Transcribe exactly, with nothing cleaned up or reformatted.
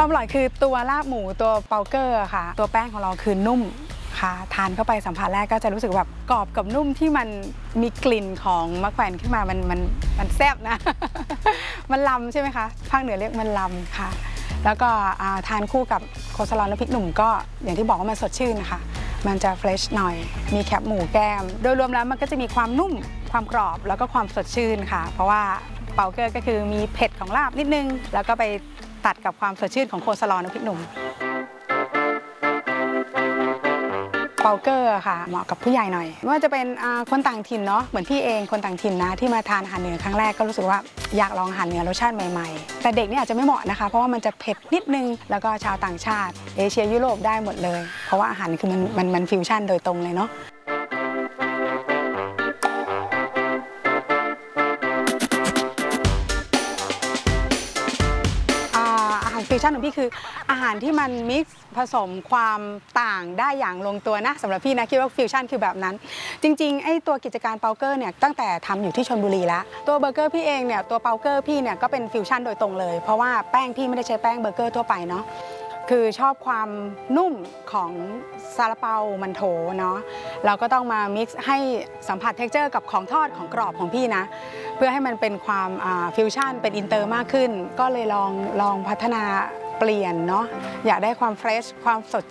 ความอร่อยคือตัวลาบหมูตัวเปาเกอร์ค่ะตัวแป้งของเราคือนุ่มค่ะทานเข้าไปสัมผัสแรกก็จะรู้สึกแบบกรอบกับนุ่มที่มันมีกลิ่นของมะแขวนขึ้นมามันมันมันแซ่บนะ มันลำใช่ไหมคะภาคเหนือเรียกมันลำค่ะแล้วก็ทานคู่กับโคสลอนและพริกหนุ่มก็อย่างที่บอกว่ามันสดชื่นนะคะมันจะเฟรชหน่อยมีแคบหมูแก้มโดยรวมแล้วมันก็จะมีความนุ่มความกรอบแล้วก็ความสดชื่นค่ะเพราะว่าเปาเกอร์ก็คือมีเผ็ดของลาบนิดนึงแล้วก็ไปตัดกับความสดชื่นของโคสลอนและพริกหนุ่มเปาเกอร์ค่ะเหมาะกับผู้ใหญ่หน่อยไม่ว่าจะเป็นคนต่างถิ่นเนาะเหมือนพี่เองคนต่างถิ่นนะที่มาทานอาหารเหนือครั้งแรกก็รู้สึกว่าอยากลองอาหารเหนือรสชาติใหม่ๆแต่เด็กนี่อาจจะไม่เหมาะนะคะเพราะว่ามันจะเผ็ดนิดนึงแล้วก็ชาวต่างชาติเอเชียยุโรปได้หมดเลยเพราะว่าอาหารคือมันมันมันฟิวชั่นโดยตรงเลยเนาะฟิวชั่นของพี่คืออาหารที่มันมิกซ์ผสมความต่างได้อย่างลงตัวนะสำหรับพี่นะคิดว่าฟิวชั่นคือแบบนั้นจริงๆไอ้ตัวกิจการเปาเกอร์เนี่ยตั้งแต่ทำอยู่ที่ชลบุรีแล้วตัวเบอร์เกอร์พี่เองเนี่ยตัวเปาเกอร์พี่เนี่ยก็เป็นฟิวชั่นโดยตรงเลยเพราะว่าแป้งพี่ไม่ได้ใช้แป้งเบอร์เกอร์ทั่วไปเนาะคือชอบความนุ่มของซาลาเปามันโถเนาะเราก็ต้องมามิกซ์ให้สัมผัสเท็กเจอร์กับของทอดของกรอบของพี่นะเพื่อให้มันเป็นความฟิวชั่นเป็นอินเตอร์มากขึ้นก็เลยลองลองพัฒนาเปลี่ยนเนาะอยากได้ความเฟรชความสด